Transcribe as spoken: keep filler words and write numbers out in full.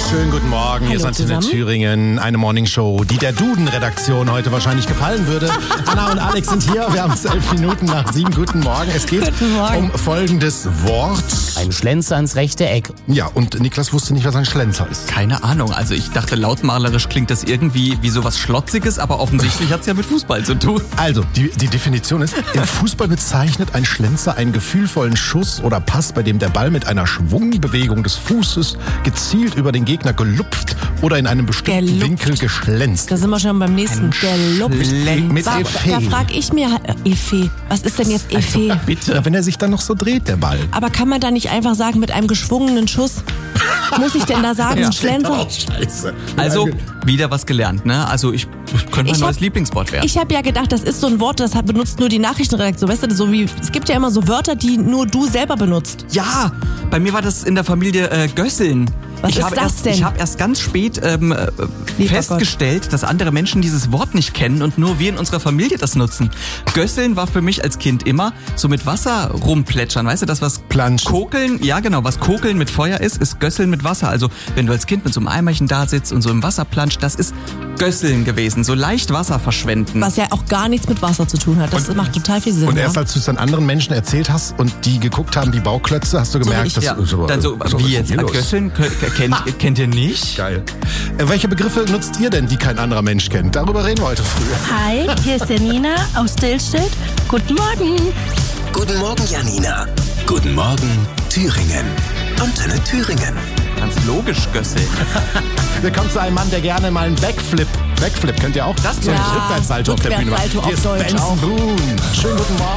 Schönen guten Morgen, hier ist Antenne Thüringen, eine Morningshow, die der Duden-Redaktion heute wahrscheinlich gefallen würde. Anna und Alex sind hier, wir haben es elf Minuten nach sieben. Guten Morgen. Es geht um folgendes Wort. Ein Schlenzer ins rechte Eck. Ja, und Niklas wusste nicht, was ein Schlenzer ist. Keine Ahnung, also ich dachte, lautmalerisch klingt das irgendwie wie sowas Schlotziges, aber offensichtlich hat es ja mit Fußball zu tun. Also, die, die Definition ist, im Fußball bezeichnet ein Schlenzer einen gefühlvollen Schuss oder Pass, bei dem der Ball mit einer Schwungbewegung des Fußes gezielt über den Gegner gelupft oder in einem bestimmten gelupft. Winkel geschlänzt. Da sind wir schon beim nächsten. Gelupft. Mit da, da frage ich mir, Efe, was ist denn jetzt Efe? Also, bitte. Ja, wenn er sich dann noch so dreht, der Ball. Aber kann man da nicht einfach sagen, mit einem geschwungenen Schuss? Muss ich denn da sagen, ja, Schlenzer? Scheiße. Also, wieder was gelernt, ne? Also, ich könnte mein neues hab, Lieblingswort werden. Ich habe ja gedacht, das ist so ein Wort, das hat, benutzt nur die Nachrichtenredaktion. Weißt du, so wie, es gibt ja immer so Wörter, die nur du selber benutzt. Ja, bei mir war das in der Familie äh, Gösseln. Was ich ist habe das erst, denn? Ich habe erst ganz spät ähm, festgestellt, Gott. dass andere Menschen dieses Wort nicht kennen und nur wir in unserer Familie das nutzen. Gösseln war für mich als Kind immer so mit Wasser rumplätschern. Weißt du, das was Planschen. Kokeln, ja genau, was Kokeln mit Feuer ist, ist Gösseln mit Wasser. Also wenn du als Kind mit so einem Eimerchen da sitzt und so im Wasser planscht, das ist Gösseln gewesen. So leicht Wasser verschwenden. Was ja auch gar nichts mit Wasser zu tun hat. Das und, macht total viel Sinn. Und erst als du es dann anderen Menschen erzählt hast und die geguckt haben, die Bauklötze, hast du gemerkt, so dass ja. so, dann so, so wie jetzt Gösseln kennt, kennt ihr nicht? Geil. Äh, welche Begriffe nutzt ihr denn, die kein anderer Mensch kennt? Darüber reden wir heute früh. Hi, hier ist Janina aus Dillstedt. Guten Morgen. Guten Morgen, Janina. Guten Morgen, Thüringen. Antenne Thüringen. Ganz logisch, Gösseln. Willkommen zu einem Mann, der gerne mal einen Backflip. Backflip könnt ihr auch? Das so ein ja. Rückwärtssalto auf der Bühne machen. Rückwärtssalto auf Hier ist Deutsch Benson auch. Boone. Schönen guten Morgen.